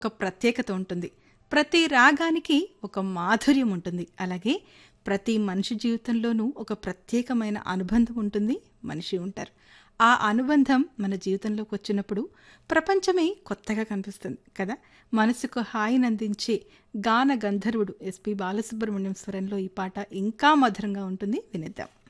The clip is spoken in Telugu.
ఒక ప్రత్యేకత ఉంటుంది. ప్రతి రాగానికి ఒక మాధుర్యం ఉంటుంది. అలాగే ప్రతి మనిషి జీవితంలోనూ ఒక ప్రత్యేకమైన అనుబంధం ఉంటుంది. మనిషి ఉంటారు. ఆ అనుబంధం మన జీవితంలోకి వచ్చినప్పుడు ప్రపంచమే కొత్తగా కనిపిస్తుంది కదా! మనసుకు హాయినందించే గాన గంధర్వుడు ఎస్పి బాలసుబ్రహ్మణ్యం స్వరంలో ఈ పాట ఇంకా మధురంగా ఉంటుంది. వినేద్దాం.